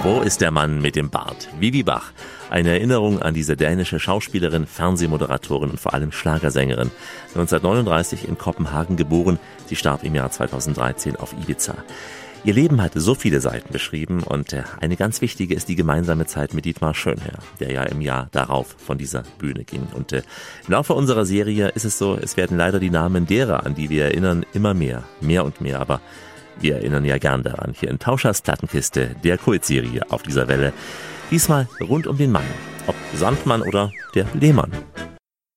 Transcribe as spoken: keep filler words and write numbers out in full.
Wo ist der Mann mit dem Bart? Vivi Bach. Eine Erinnerung an diese dänische Schauspielerin, Fernsehmoderatorin und vor allem Schlagersängerin. neunzehnhundertneununddreißig in Kopenhagen geboren. Sie starb im Jahr zweitausenddreizehn auf Ibiza. Ihr Leben hatte so viele Seiten beschrieben und eine ganz wichtige ist die gemeinsame Zeit mit Dietmar Schönherr, der ja im Jahr darauf von dieser Bühne ging. Und äh, im Laufe unserer Serie ist es so, es werden leider die Namen derer, an die wir erinnern, immer mehr, mehr und mehr. Aber wir erinnern ja gern daran, hier in Tauschers Plattenkiste, der Kultserie auf dieser Welle. Diesmal rund um den Mann, ob Sandmann oder der Lehmann.